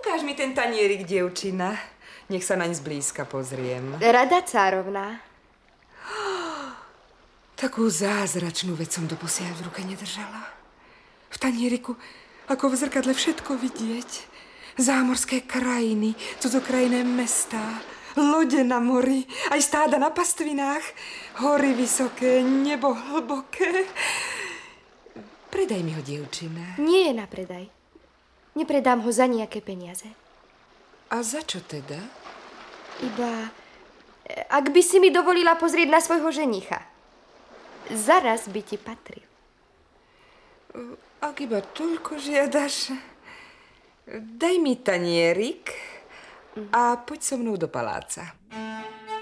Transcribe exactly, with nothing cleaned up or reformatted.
Ukáž mi ten tanierik, dievčina. Nech sa naň zblízka pozriem. Rada cárovná. Takú zázračnú vec som doposiaľ v ruke nedržala. V tanieriku, ako v zrkadle, všetko vidieť. Zámorské krajiny, cudzokrajné mestá, lode na mori, aj stáda na pastvinách, hory vysoké, nebo hlboké. Predaj mi ho, dievčina. Nie je na predaj. Nepredám ho za nejaké peniaze. A za čo teda? Iba, ak by si mi dovolila pozrieť na svojho ženicha. Zaraz by ti patril. Ak iba toľko žiadaš, daj mi tanierik a poď so mnou do paláca.